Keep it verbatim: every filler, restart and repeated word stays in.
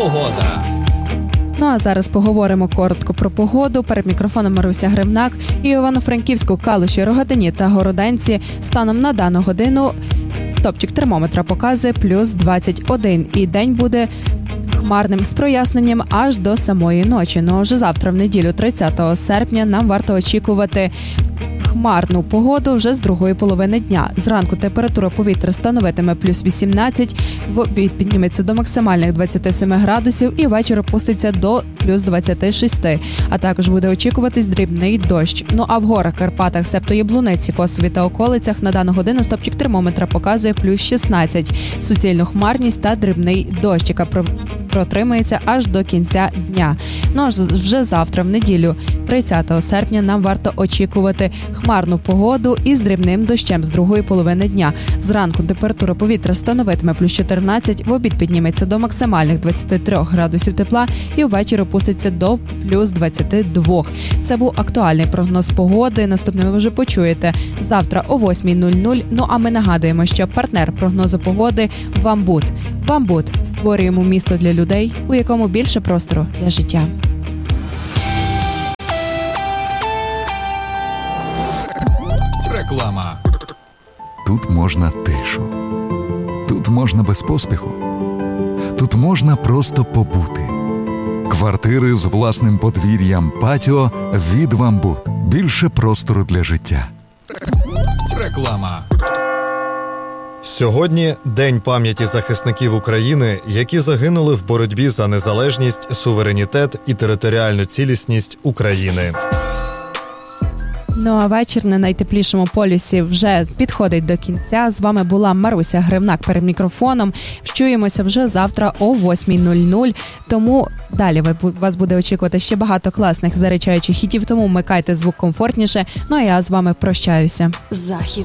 Погода. Ну а зараз поговоримо коротко про погоду. Перед мікрофоном Маруся Гривнак. І у Івано-Франківську, Калуші, Рогатині та Городенці станом на дану годину стопчик термометра показує плюс двадцять один. І день буде хмарним з проясненням аж до самої ночі. Ну а вже завтра, в неділю, тридцятого серпня, нам варто очікувати хмарну погоду вже з другої половини дня. Зранку температура повітря становитиме плюс вісімнадцять, в обід підніметься до максимальних двадцяти семи градусів і ввечері опуститься до плюс двадцяти шести. А також буде очікуватись дрібний дощ. Ну а в горах, Карпатах, себто Яблуниці, Косові та околицях на дану годину стопчик термометра показує плюс шістнадцять. Суцільну хмарність та дрібний дощ, яка протримається аж до кінця дня. Ну а вже завтра, в неділю, тридцятого серпня, нам варто очікувати хмарну погоду із дрібним дощем з другої половини дня. Зранку температура повітря становитиме плюс чотирнадцять, в обід підніметься до максимальних двадцяти трьох градусів тепла і ввечері опуститься до плюс двадцяти двох. Це був актуальний прогноз погоди. Наступне ви вже почуєте завтра о восьмій нуль нуль. Ну а ми нагадуємо, що партнер прогнозу погоди – Вамбут. Вамбут. Створюємо місто для людей, у якому більше простору для життя. Реклама. Тут можна тишу. Тут можна без поспіху. Тут можна просто побути. Квартири з власним подвір'ям, патіо від Вамбут. Більше простору для життя. Реклама. Сьогодні День пам'яті захисників України, які загинули в боротьбі за незалежність, суверенітет і територіальну цілісність України. Ну а вечір на найтеплішому полюсі вже підходить до кінця. З вами була Маруся Гривнак перед мікрофоном. Вчуємося вже завтра о восьмій нуль нуль. Тому далі вас буде очікувати ще багато класних заряджаючих хітів, тому вмикайте звук комфортніше. Ну а я з вами прощаюся. Захід.